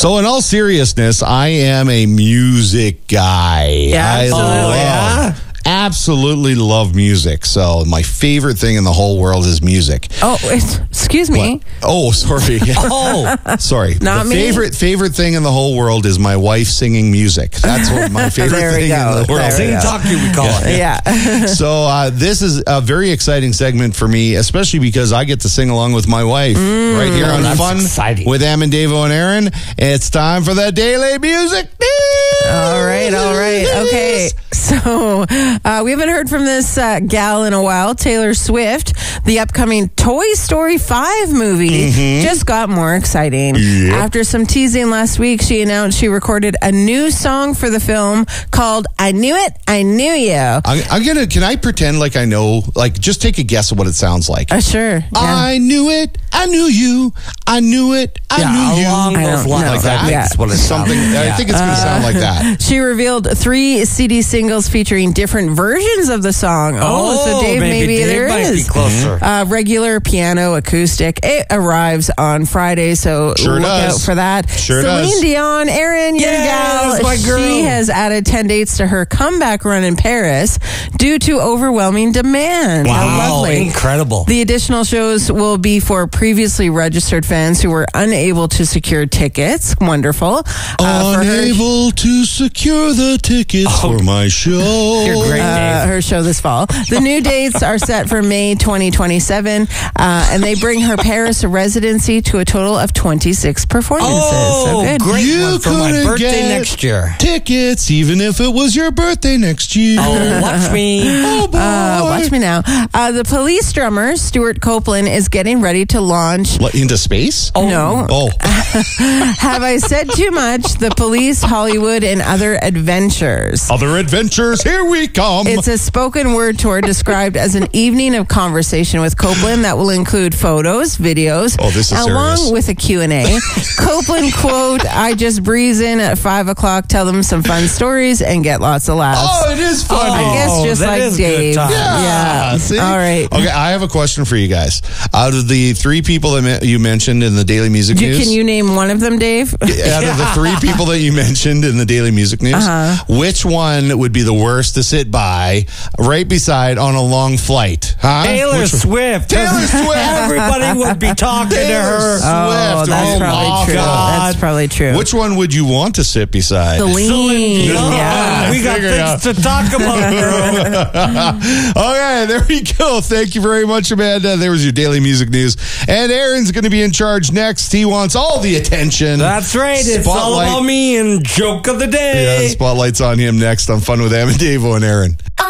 So in all seriousness, I am a music guy. Yeah, Absolutely love music. So my favorite thing in the whole world is music. Oh, excuse me. What? Oh, sorry. Sorry. Not me. Favorite thing in the whole world is my wife singing music. That's what my favorite thing in the world is. Sing talkie, we call it. Yeah. So this is a very exciting segment for me, especially because I get to sing along with my wife right here on Fun exciting. with Amandavo and Aaron. It's time for the Daily Music News. All right. Okay. So we haven't heard from this gal in a while, Taylor Swift. The upcoming Toy Story 5 movie just got more exciting. Yep. After some teasing last week, she announced she recorded a new song for the film called I Knew It, I Knew You. Can I pretend like I know, like just take a guess of what it sounds like? Sure. Yeah. I knew it, I knew you, I knew it, I knew you. Along those lines. Like that. That's what it's Something. I think it's going to sound like that. She revealed 3 CD singles featuring different versions of the song. So Dave, maybe there might is. be closer. Regular, piano, acoustic. It arrives on Friday, so Sure look does. out for that. Sure Celine does. Dion, Aaron, your Yes, gal, my girl. she has added 10 dates to her comeback run in Paris due to overwhelming demand. How Wow, lovely. incredible. The additional shows will be for previously registered fans who were unable to secure tickets. Wonderful. For her, Unable to secure the tickets for my show. You're great, Dave. her show this fall. The new dates are set for May 2027, and they bring her Paris residency to a total of 26 performances. So good. Great You one for my couldn't birthday get next year. Tickets, even if it was your birthday next year. Oh, watch me. Oh, boy. Watch me now. The Police drummer, Stuart Copeland, is getting ready to launch. What, into space? No. Oh. Have I said too much? The Police, Hollywood, and Other Adventures. Other adventures, here we come. It's a spoken word tour described as an evening of conversation with Copeland that will include photos, videos, Oh, this is along serious. with a Q&A. Copeland quote, I just breeze in at 5 o'clock, tell them some fun stories, and get lots of laughs. Oh, it is funny. I guess just that like is good Dave. time. Yeah. See? All right. Okay, I have a question for you guys. Out of the 3 people that you mentioned in the Daily Music News, Can you name one of them, Dave? out of the 3 people that you mentioned in the Daily Music News, which one would be the worst to sit by right beside on a long flight? Huh? Taylor Which one? Swift. Taylor Swift. Everybody would be talking to her. Oh, that's probably my true. God. That's probably true. Which one would you want to sit beside? Celine. Yeah. We got figured things to talk about, girl. Okay, there we go. Thank you very much, Amanda. There was your Daily Music News. And Aaron's going to be in charge next. He wants all the attention. That's right. It's all Spotlight. about me and joke of the day. Yeah, spotlight's on him next on Fun with Amandavo and Aaron.